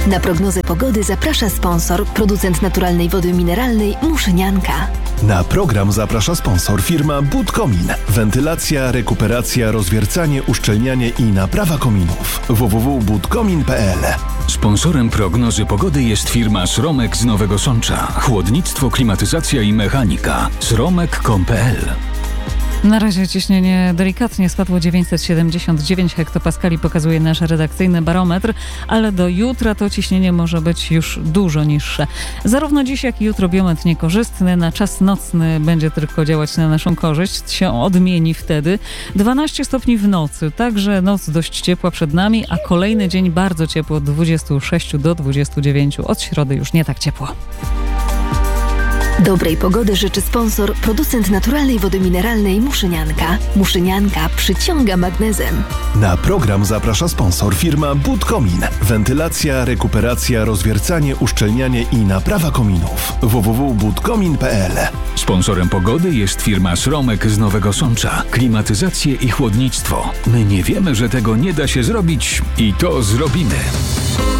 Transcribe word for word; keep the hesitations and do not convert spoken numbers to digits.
Na prognozę pogody zaprasza sponsor, producent naturalnej wody mineralnej Muszynianka. Na program zaprasza sponsor firma Budkomin. Wentylacja, rekuperacja, rozwiercanie, uszczelnianie i naprawa kominów. w w w kropka budkomin kropka p l. Sponsorem prognozy pogody jest firma Sromek z Nowego Sącza. Chłodnictwo, klimatyzacja i mechanika. sromek kropka com kropka p l. Na razie ciśnienie delikatnie spadło, dziewięćset siedemdziesiąt dziewięć hektopaskali pokazuje nasz redakcyjny barometr, ale do jutra to ciśnienie może być już dużo niższe. Zarówno dziś, jak i jutro biometr niekorzystny, na czas nocny będzie tylko działać na naszą korzyść, się odmieni wtedy. dwanaście stopni w nocy, także noc dość ciepła przed nami, a kolejny dzień bardzo ciepło, od dwudziestu sześciu do dwudziestu dziewięciu. Od środy już nie tak ciepło. Dobrej pogody życzy sponsor, producent naturalnej wody mineralnej Muszynianka. Muszynianka przyciąga magnezem. Na program zaprasza sponsor firma Budkomin. Wentylacja, rekuperacja, rozwiercanie, uszczelnianie i naprawa kominów. w w w kropka budkomin kropka p l. Sponsorem pogody jest firma Sromek z Nowego Sącza. Klimatyzację i chłodnictwo. My nie wiemy, że tego nie da się zrobić i to zrobimy.